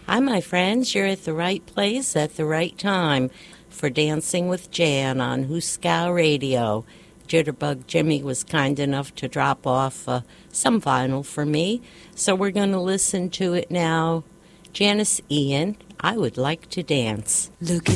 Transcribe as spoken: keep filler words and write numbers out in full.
Hi, my friends. You're at the right place at the right time for Dancing with Jan on Huskow Radio. Jitterbug Jimmy was kind enough to drop off uh, some vinyl for me, so we're going to listen to it now. Janice Ian, I Would Like to Dance. Look